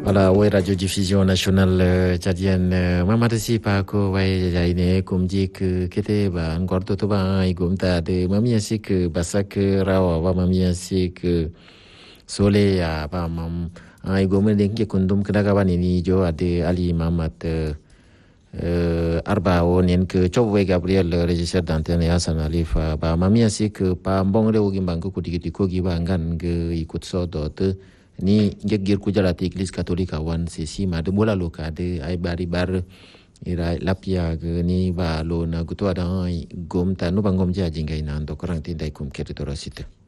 Voilà, ouais, radiodiffusion nationale tchadienne. Mamadasi pa ko ouais jaine kumji ke kete ba ngorto to ba igumta de mamia sik basak rawa ba mamia sik sole ya ba mam ai gome den ke kundum kedaga ba ni jo ade ali mamat arba onen ke chowe Gabriel registre d'antenne ya sanalif ba mamia sik pa mbong re ugi bangu kudigi ko gi ba ngan ge ikut so dot ni ngegir kujalati Église catholique wan sesi ma de bola loka de ay bari bar ira lapia ni ba lo na gutwa da gom ta no bangom ja jingai na ndo korang tin dai kum kete torosite